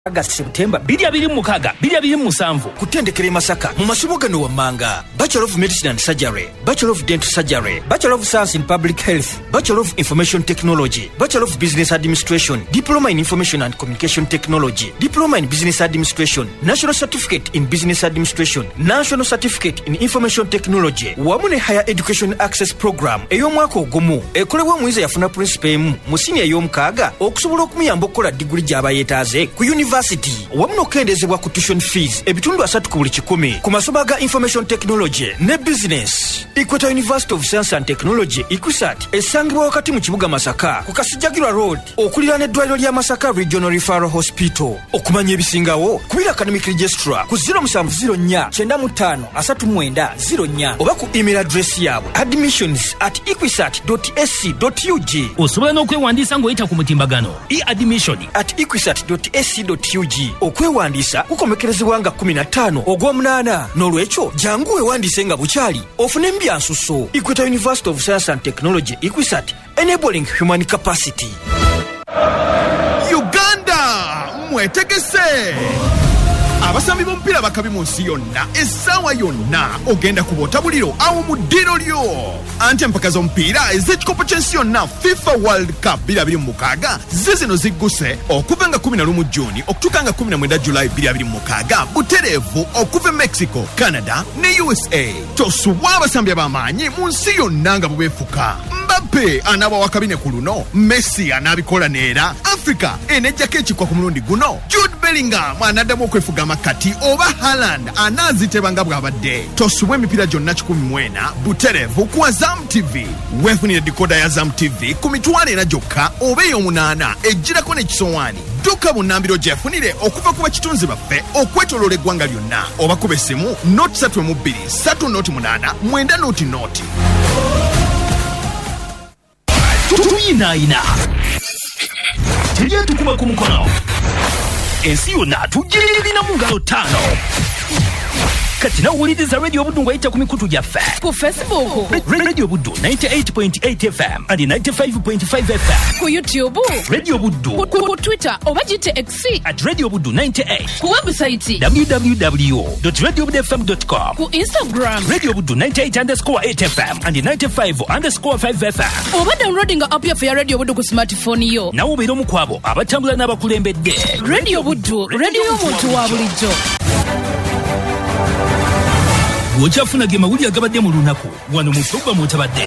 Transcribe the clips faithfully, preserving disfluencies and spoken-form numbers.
August September bili abiri mukaga bili abiri musanvu kutendekere Masaka mu masomo gano wammanga Bachelor of Medicine and Surgery, Bachelor of Dental Surgery, Bachelor of Science in Public Health, Bachelor of Information Technology, Bachelor of Business Administration, Diploma in Information and Communication Technology, Diploma in Business Administration, National Certificate in Business Administration, National Certificate in Information Technology, Wamune Higher Education Access Program ey'omwaka ogumu ekolewa mwiza yafuna principal mu musini ey'omukaga okusobola okumuyamba okukola degree gy'aba yeetaaze ku university wamuno kendezebwa ku tuition fees ebitundu asatu ku buli kikumi ku masomo ga Information Technology ne Business. Equator University of Science and Technology I C U S A T esangibwa wakati mu kibuga Masaka ku Kasijjagirwa Road okuliraana eddwaliro lya Masaka Regional Referral Hospital. Okumanya ebisingawo kubira academic registrar ku zero seven zero nine nine five three nine zero nine oba ku email address yaabwe admissions at equisat dot s c dot u g. Osobola n'okwewandiisa ng'oyita ku mutimbagano e-admission at equisat dot s c dot u g. Okwewandiisa kukomekerezebwa nga kumi na ttaano ogw'omunaana n'olwekyo jangu weewandiise nga bukyali ofune embyansuso. Equator University of Science and Technology I C U S A T enabling human capacity. Uganda mwetegese abasambi b'omupiira bakabi mu nsi yonna essaawa yonna ogenda kuboota buliro awo mu ddiro lyo anti empaka z'omupiira ez'ekikopo ky'ensi yonna FIFA World Cup bbiri abiri mu mukaaga ze zino zigguse okuva nga kumi na lumu Juni okutuuka nga kumi na mwenda Julayi bbiri abiri mu mukaaga butereevu okuva e Mexico, Canada ne U S A. Tosubwa abasambi ab'amaanyi mu nsi yonna nga bubeefuka. Mbappe anaaba wakabine ku luno, Messi anaabikola neera, Africa enejjako ekikwa ku mulundi guno, Jude Bellingham anaddamu okwefuga makati oba Haaland anaazitebanga bw'abadde. Tosubwa emipiira gyonna kikumi mu ena butereevu ku Azam T V. Weefunire dekoda ya Azam T V ku mitwalo ena gyokka oba ey'omunaana ejjirako n'ekisowaani. Dduka mu nnambiro gyefunire okuva ku bakitunzi baffe okwetooloola eggwanga lyonna oba kuba essimu nooti ssatu mu bbiri ssatu nooti munaana mwenda nooti nooti. Tuyinaayina tujye tukuba ku mukono ensi yonna tugirina mu ngalo ttaano. Kati nawuliriza Radio Buddu ng'ayita ku mikutu gyaffe ku Facebook Radio Buddu ninety-eight point eight F M and ninety-five point five F M, ku YouTube Radio Buddu, ku, ku, ku Twitter oba gite X at Radio Buddu ninety-eight, ku website w w w dot radio buddu f m dot com, ku Instagram Radio Buddu ninety-eight underscore eight F M and ninety-five underscore five F M. oba downloading app yaffe ya Radio Buddu ku smartphone yo. Nawo beera omu kwabo abatambula n'abakulembedde. Radio Buddu, radio y'omuntu wa bulijjo. Wokyafuna ge mawulire agabadde mu lunaku wano mu Ttoba mw'otabadde.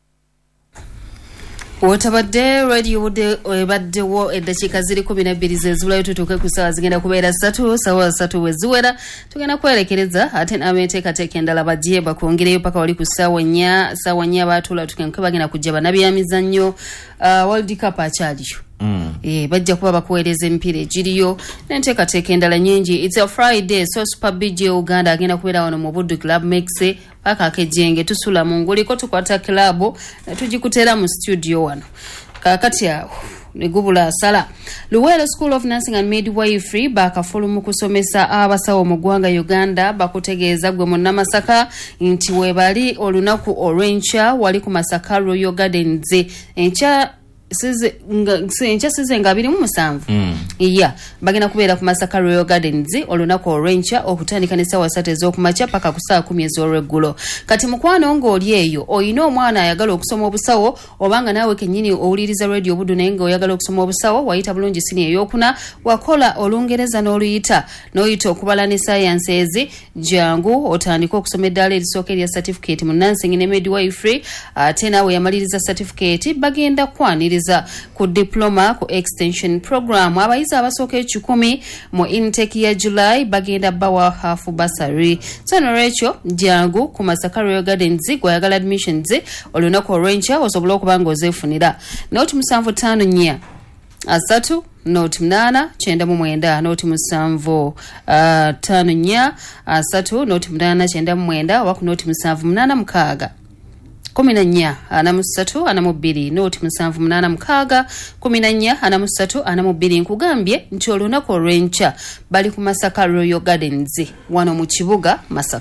Wotabadde Radio Buddu ebaddewo eddakiika ziri kumi na bbiri zezuulayo tutuuke ku ssaawa zigenda kubeera ssatu ssaawa ssatu we ziwera tugenda kwerekereza ate n'abeeteekateeka endala bajje bakwongereyo paka wali ku ssaawa nnya ssaawa nnya baatuula tukenke bagenda kujja banabyamizannyo uh, World Cup akyaliyo. Mm. Eh bajja kuba bakuweereza emipiira egiriyo n'enteekateeka endala nnyingi. It's a Friday, so Super B J Uganda agenda kubeera wano mu Buddu Club Max paka akejjenge tusula mu nguliko tukwata club tugikutera mu studio wano kakati awo negubula sala. Luwero School of Nursing and Midwifery bakafulumu kusomesa abasawo mu ggwanga Uganda bakutegeeza gwe munnamasaka nti webali olunaku olw'enkya wali ku Masaka Royal Gardens enkya size nga size nga abiri mu musanvu mm. iya bagenda kubeera ku Masaka Royal Gardens olunaku olw'enkya okutandika n'essaawa ssatu ez'okumakya paka ku ssaawa kumi ez'olweggulo. Kati mukwano ng'oli eyo oyina omwana ayagala okusoma obusawo obanga naawe kennyini owuliriza Radio Buddu naye ng'oyagala okusoma obusawo wayita bulungi sini ey'okuna wakola Olungereza n'oluyita n'oyita okubala ne science ezi jangu otandika okusoma eddaala erisooka erya certificate mu nursing ne midwifery ate naawe yamaliriza certificate bagenda kwaniriza ku diploma ku extension program. Abayizi abasooka ekikumi mu intake ya July bagenda bawa half bursary. So n'olwekyo jangu ku Masaka Royal Gardens gwayagala admissions olunaku olw'enkya osobola okuba ng'ozeefunira. Nooti musanvu ttaano nnya asatu nooti munaana kyenda mu mwenda nooti musanvu ttaano nnya asatu nooti munaana kyenda mu mwenda oba ku nooti musanvu munaana mukaaga kumi na nnya ana mu ssatu ana mu bbiri nooti musanvu munaana mukaaga kumi na nnya ana mu ssatu ana mu bbiri. Nkugambye nti olunaku olw'enkya bali ku Masaka Royal Gardens wano mu kibuga Masaka.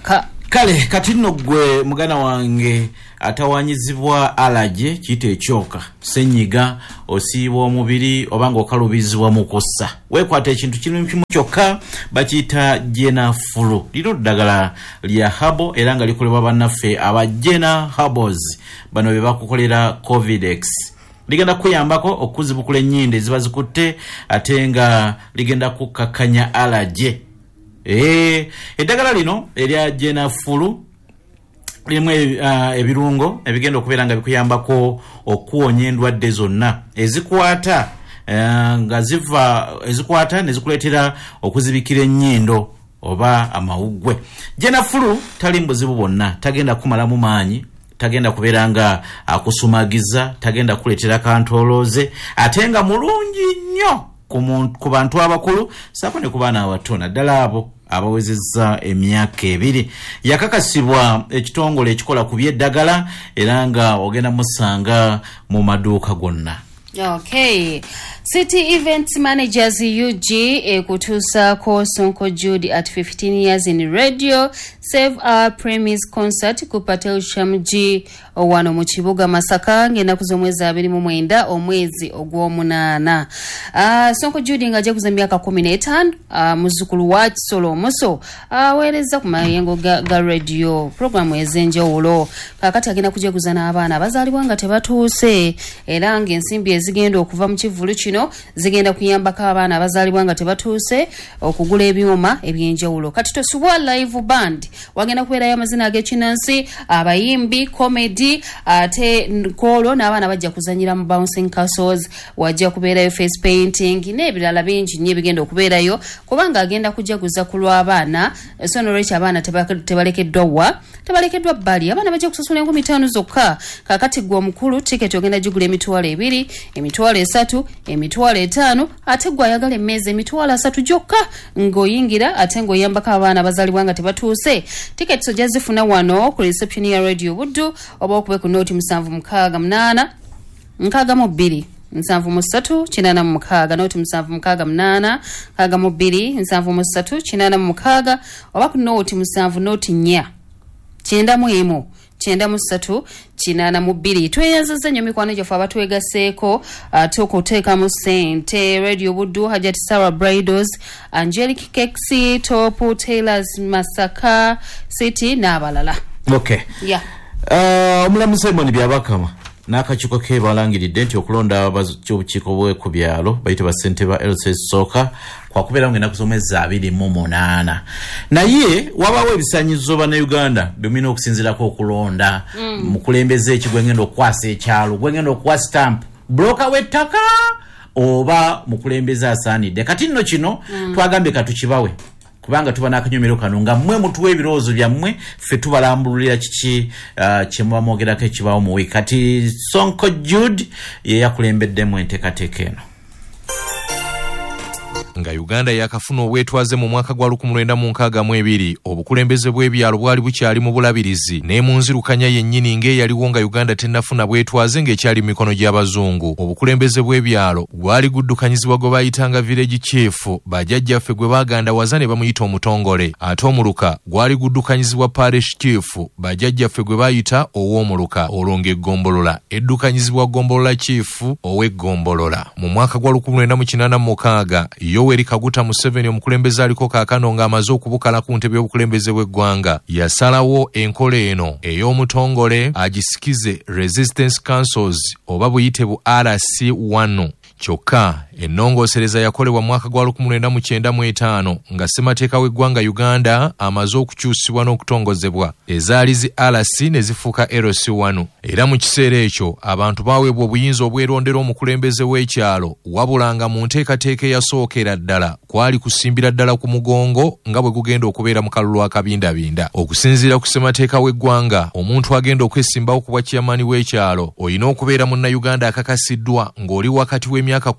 Kale kati nno gwe mugana wange atawanyizibwa allergy kiyite ekyoka senyiga osiibwa omubiri obanga okalubizibwa mu kossa weekwata ekintu kimu kimu kyokka bakiyita Jena Flu. Lino ddagala lya habo era nga likolebwa bannaffe aba Jena Herbals bano be bakukolera Covidex. Ligenda kuyambako okuzibukula ennyinde ziba zikutte ate nga ligenda kukakanya allergy. Eh, eddagala lino erya Jena Flu limu uh, ebirungo ebigenda okubeera nga bikuyambako okuwonya endwadde zonna ezikwata uh, nga ziva ezikwata ne zikuleetera okuzibikira ennyindo oba amawuggwe. Jena Flu tali mbuzibu bwonna, tagenda kumalamu maanyi, tagenda kubeera nga akusumagiza, tagenda kuleetera kantolooze, ate nga mulungi nnyo ku bantu abakulu saako ne ku baana abato naddala abo abawezezza emyaka ebiri. Yakakasibwa ekitongole ekikola ku by'eddagala era nga ogenda musanga mu maduuka gonna. Okay. City Events Managers U G ekutuusaako Sonko Jude at fifteen years in radio Save Our Premise Concert ku Patel Shamji wano mu kibuga Masaka ng'ennaku z'omwezi abiri mu mwenda omwezi ogw'omunaana. Uh, Sonko Jude ng'ajja kuza emyaka kumi n'etaano uh, muzzukulu wa Kisolo Omuso aweereza uh, ku mayengo ga, ga radio programu ez'enjawulo. Kaakati agenda kujaguza n'abaana abazaalibwa nga tebatuuse era ng'ensimbi ezigenda okuva mu kivulu kino zigenda kuyambako abaana abazaalibwa nga tebatuuse okugula ebyuma ebyenjawulo. Kati tosubwa live band wagenda kubeerayo amazina ag'ekinansi, abayimbi, comedy, ate nkolo n'abaana bajja kuzanyira mu bouncing castles, wajja kubeerayo face painting n'ebirala bingi nnyo ebigenda okubeerayo kubanga agenda kujaguza ku lw'abaana. So n'olwekyo abaana tebalekeddwa wa tebalekeddwa bbali, abaana bajja kusasula enkumi ttaano zokka. Kaakati gwe omukulu tiketi ogenda gigula emitwalo ebiri, emitwalo esatu, emitwalo etaano, ate gwe ayagala emmeeza emitwalo asatu gyokka ng'oyingira ate ng'oyambako abaana abazaalibwa nga tebatuuse. Tiketi ojja zifuna wano ku reception ya Radio Buddu oba okube ku nooti musanvu mukaaga munaana nkaaga mu bbiri nsanvu mu ssatu kinaana mu mukaaga, nooti musanvu mukaaga munaana nkaaga mu bbiri nsanvu mu ssatu kinaana mu mukaaga oba ku nooti musanvu nooti nnya kyenda mu emu kyenda mu ssatu kinaana mu bbiri. Tweyanzizza nnyo mikwano gyaffe abatwegaseeko ate okuteekamu ssente. Radio Buddu, Hajati Sarah Bridals, Angelic Kexi, Top Tailors Masaka City n'abalala. Okay. Yeah. Uh, omulamu Simon Byabakama n'akakiiko ke balangiridde nti okulonda abaky'obukiiko bwe ku byalo bayite basente ba L C S Soccer kwakubeera ng'ennaku z'omwezi abiri mu munaana. Naye wabaawo ebisaanyizo bannayuganda byomina okusinziirako okulonda mm. mukulembeze eki gwengenda okukwasa ekyalo, gwengenda okuwa stamp broka w'ettaka oba mukulembeze asaanidde. Kati nno kino mm. twagambye katukibawe kubanga tuba n'akanyomero kano nga mmwe mutuwa ebirowoozo byammwe ffe tubalambululira kiki uh, kye muba mwogerako ekibaawo mu wiiki. Kati Sonko Jude ye yakulembeddemu enteekateeka eno. Nga Uganda yakafuna obwetwaze mu mwaka gwa lukumi lwenda mu nkaaga mu ebiri obukulembeze bw'ebyalo bwali bukyali mu bulabirizi ne mu nzirukanya yennyini ng'eyaliwo nga Uganda tennafuna bwetwaze ng'ekyali mu mikono gy'abazungu. Obukulembeze bw'ebyalo gwali guddukanyizibwa gwe baayitanga village chief bajjajjaffe gwe bagandawaza ne bamuyita omutongole, ate omuluka gwali guddukanyizibwa parish chief bajjajjaffe gwe baayita ow'omuluka. Olwo ng'eggombolola eddukanyizibwa gombolola chief ow'eggombolola. Mu mwaka gwa lukumi lwenda mu kinaana mu mukaaga Yoweri Kaguta Museveni omukulembeze aliko kaakano ng'amaze okubukala ku ntebe y'obukulembeze bw'eggwanga yasalawo enkola eno ey'omutongole agisikize Resistance Councils oba buyite bu R C one. Kyokka ennongoosereza yakolebwa mwaka gwa lukumi lwenda mu kyenda mu etaano nga ssemateeka w'eggwanga Uganda amaze okukyusibwa n'okutongozebwa ezaali zi R C ne zifuuka L C one. Era mu kiseera ekyo abantu baaweebwa obuyinza obwerondera omukulembeze w'ekyalo wabula nga mu nteekateeka eyasookera ddala kwali kusimbira ddala ku mugongo nga bwe gugenda okubeera mu kalulu akabindabinda. Okusinziira ku ssemateeka w'eggwanga omuntu agenda okwesimbawo ku bwa chairman w'ekyalo olina okubeera munnayuganda akakasiddwa ng'oli wakati w'emyaka kumi na munaana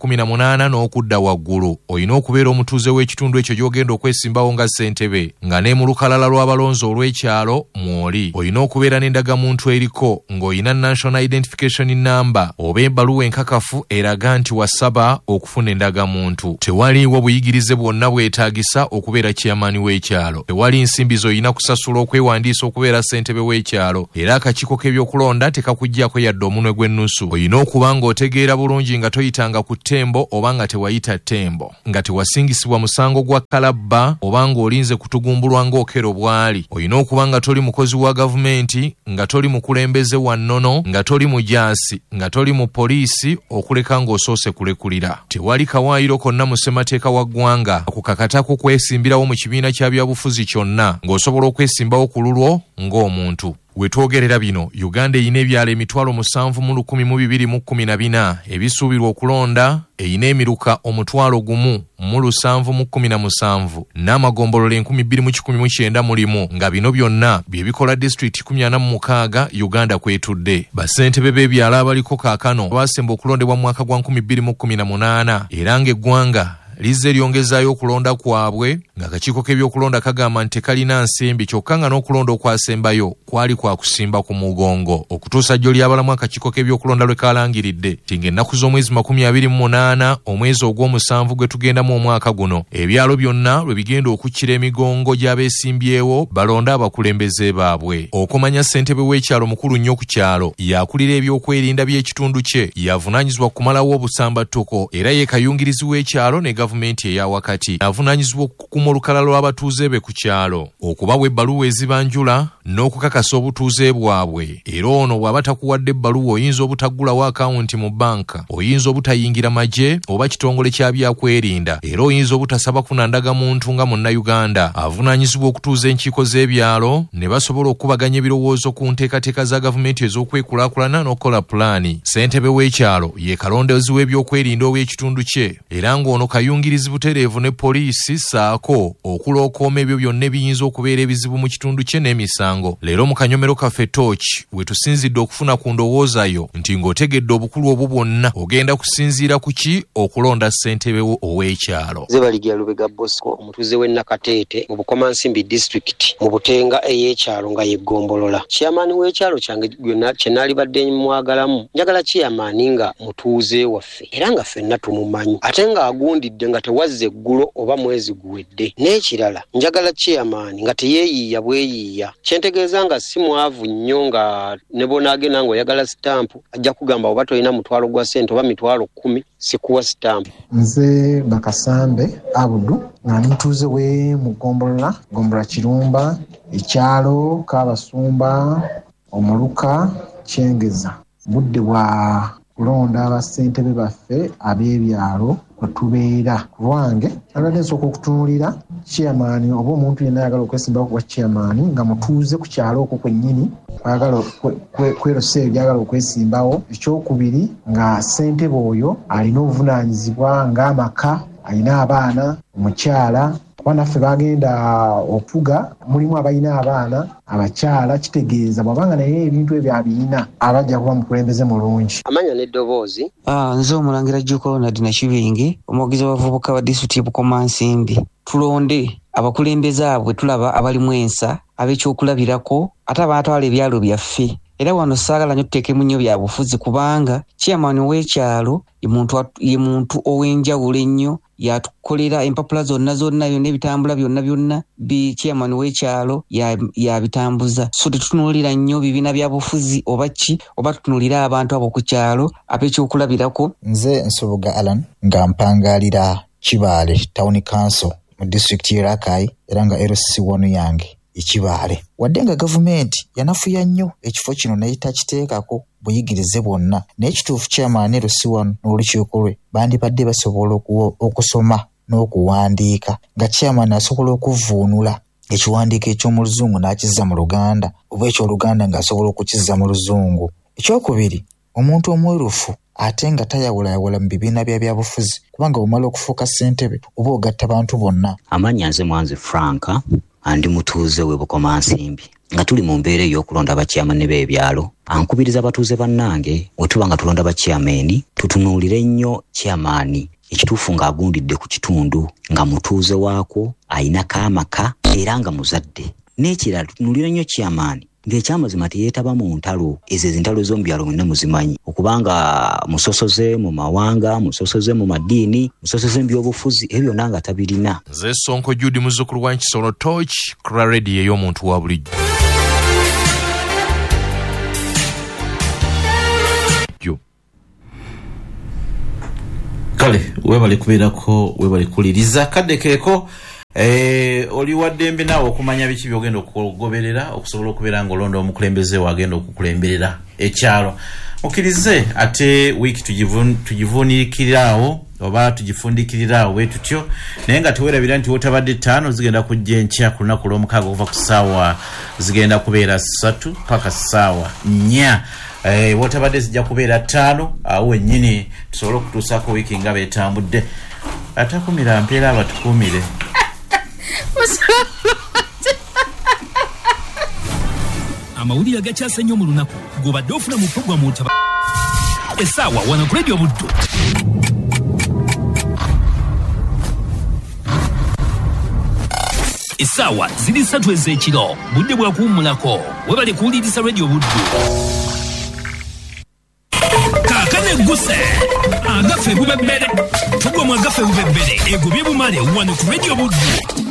munaana n'okudda waggulu olina okubeera omutuuze w'ekitundu ekyo gy'ogenda okwesimbawo nga ssentebe nga ne mu lukalala lw'abalonzi olw'ekyalo mw'oli olina okubeera n'endagamuntu eriko ng'olina national identification number oba ebbaluwa enkakafu eraga nti wasaba okufuna endagamuntu. Tewaliiwo buyigirize bwonna bwetaagisa okubeera chairman w'ekyalo. Tewali nsimbi z'olina kusasula okwewandiisa okubeera ssentebe w'ekyalo era akakiiko k'ebyokulonda tekakuggyako yadde omunwe gw'ennusu. Olina okuba ng'otegeera bulungi nga toyitanga ku ttembo oba nga tewayita ttembo, nga tewasingisibwa musango gwa kalabba oba ng'olinze kutugumbulwa ng'okero bwali. Olina okuba nga toli mukozi wa gavumenti, nga toli mukulembeze wa nnono, nga toli mujaasi, nga toli mu poliisi okuleka ng'osoose kulekulira. Tewali kawaayiro konna mu ssemateeka wa ggwanga kukakatako kwesimbirawo mu kibiina kya byabufuzi kyonna ng'osobola okwesimbawo ku lulwo ng'omuntu. We twogerera bino, Uganda eyina ebyalo emitwalo musanvu mu lukumi mu bibiri mu kkumi na bina ebisuubirwa okulonda, eyina emiruka omutwalo gumu mu lusanvu mu kkumi na musanvu n'amagombolola enkumi bbiri mu kikumi mu kyenda mulimu, nga bino byonna bye bikola disitulikiti kumi ana mu mukaaga Uganda kwetudde. Bassentebe b'ebyalo abaliko kaakano baasemba okulondebwa mu mwaka gwa nkumi bbiri mu kkumi na munaana era ng'eggwanga lizze lyongezaayo okulonda kwabwe ng'akakiiko k'ebyokulonda kagamba nti tekalina nsimbi kyokka nga n'okulonda okwasembayo kwali kwa kusimba ku mugongo. Okutuusa jjo ly'abalamu akakiiko k'ebyokulonda lwe kalangiridde ti ng'ennaku z'omwezi makumi abiri mu munaana omwezi ogw'omusanvu gwe tugendamu omwaka guno, ebyalo byonna lwe bigenda okukkira emigongo gy'abeesimbyewo balonde abakulembeze baabwe. Okumanya ssentebe w'ekyalo mukulu nnyo ku kyalo, yakulira ebyokwerinda by'ekitundu kye, yavunaanyizibwa kumalawo obusambattuko era ye kayungirizi w'ekyalo ne gavumenti eya wakati, avunaanyizibwa okukuma olukalala lw'abatuuze be ku kyalo, okubawa ebbaluwa ezibanjula n'okukakasa obutuuze bwabwe. Era ono bw'aba takuwadde ebbaluwa oyinza obutaggulawo akawunti mu bbanka, oyinza obutayingira magye oba kitongole kya byakwerinda, era oyinza obutasaba kufuna ndagamuntu nga munnayuganda. Avunaanyizibwa okutuuza enkiiko z'ebyalo ne basobola okubaganya ebirowoozo ku nteekateeka za gavumenti ez'okwekulaakulana n'okukola pulaani. Ssentebe w'ekyalo ye kalondezi w'ebyokwerinda ow'ekitundu kye era ng'ono kayungirizi butereevu ne poliisi saako okulookooma ebyo byonna ebiyinza okubeera ebizibu mu kitundu kye n'emisango. Leero mu kanyomero kaffe Torch we tusinzidde okufuna ku ndowoozayo nti ng'otegedde obukulu obwo bwonna ogenda kusinziira ku ki okulonda ssentebe ow'ekyalo. Zebaligya Lubega Bosco omutuuze w'e Nakateete mu Bukomansimbi District mu Butenga ey'ekyalo nga yeggombolola. Chairman w'ekyalo kyange gwonna kye naalibadde mwagalamu, njagala chairman nga mutuuze waffe era nga ffenna tumumanyi ate nga agundidde nga tewazze eggulo oba mwezi guwedde. N'ekirala njagala chairman nga teyeeyiiya bweyiiya, kyentegeeza nga si mwavu nnyo nga ne bonaagenda ng'oyagala sitampu ajja kugamba oba tolina mutwalo gwa ssente oba mitwalo kkumi sikuwa sitampu. Nze Bakasambe Abudu nga mutuuze we mu Gombolola, Gombolola Kirumba, ekyalo Kaabasumba, Omuluka, Kyengeza. Budde bwa kulonda abassentebe baffe ab'ebyalo kwe tubeera. Ku lwange agadde nsooka okutunuulira chairman oba omuntu yenna ayagala okwesimbawo kuba chairman nga mutuuze ku kyalo okwo kwennyini ayagala kwerosa ebyo byagala okwesimbawo. Ekyokubiri nga ssentebe oyo alina obuvunaanyizibwa ng'amaka, alina abaana, omukyala. Kuba naffe bagenda okufuga mulimu abalina abaana abakyala, kitegeeza bw'abanga naye ebintu ebyo abirina abajja kuba mukulembeze mulungi. Amanya n'eddoboozi. Ah, nze Omulangira Jjuko Nadina Kibingi, omwogezi w'abavubuka ba disitulikiti Bukomansimbi. Tulonde abakulembeze abwe tulaba abalimu ensa, ab'ekyokulabirako, ate abaatwala ebyalo byaffe. Era wano saagala nnyo tuteekemu nnyo bya bufuzi kubanga chairman w'ekyalo ye muntu ye muntu ow'enjawulo ennyo, yatukolera empapula zonna zonna byonna ebitambula byonna byonna bi chairman w'ekyalo yabitambuza. So tetutunuulira nnyo bibiina bya bufuzi oba ki, oba tutunuulira abantu abo ku kyalo ab'ekyokulabirako. Nze Nsubuga Alan nga mpangaalira Kibaale Town Council mu disitulikiti y'e Rakai era nga L C C wano yange Ekibaale. Wadde nga gavumenti yanafuya nnyo ekifo kino naye takiteekako buyigirize bwonna, naye kituufu chairman L C C wano n'olukiiko lwe bandibadde basobola okusoma n'okuwandiika nga chairman asobola okuvuunula ekiwandiiko eky'omu Luzungu n'akizza mu Luganda oba eky'Oluganda ng'asobola okukizza mu Luzungu. Ekyokubiri, omuntu omwerufu ate nga tayawulayawula mu bibiina bya byabufuzi kubanga omala okufuuka ssentebe oba ogatta bantu bonna. Amannya nze Mwanzi Franka, andi mutuuze we Bukomansimbi. Nga tuli mu mbeera ey'okulonda abakyamani b'ebyalo, ankubiriza abatuuze bannange bwe tuba nga tulonda abakyamani tutunuulire nnyo kyamaani ekituufu ng'agundidde ku kitundu nga mutuuze waako ayina kaamaka era nga muzadde. N'ekirala tutunulira nnyo kyamaani ng'ekyamazima teyeetaba mu ntalo ezo ezintalo z'omu byalo mwenna muzimanyi okubanga musosoze mu mawanga, musosoze mu maddiini, musosoze mu byobufuzi, ebyo byonna nga tabirina. Nze Sonko Judy muzzukulu wa Nkisolo Torch ku radio ey'omuntu wa bulijjo. Kale webale kubeerako webale kuliriza kadde keeko eh oli waddembe naawe okumanya biki byogenda okugoberera okusobola okubeera ng'olonda omukulembeze wagenda okukulemberera ekyalo. Mukirize ate wiiki tugivuunikiraawo oba tugifundikirirawo bwe tutyo naye nga teweerabira nti wotabadde ttaano zigenda kujja enkya ku lunaku lw'omukaaga okuva ku ssaawa zigenda kubeera ssatu paka ssaawa nnya. Eh wotabadde zijja kubeera ttaano awo wennyini tusobole okutuusaako wiiki nga beetambudde. Atakumira mpeera abatukumire. Amawulire agakyase nnyo mu lunaku g'obadde ofuna mu pulogulaamu otaba essaawa wano ku Radio Buddo. Essaawa ziri ssatu ez'ekiro budde bwa kuwummulako webale kuwuliriza Radio Buddo. Kaakane egguse agaffe bubembere tugwa mu agaffe bubembere egobye bumale wano ku Radio Buddo.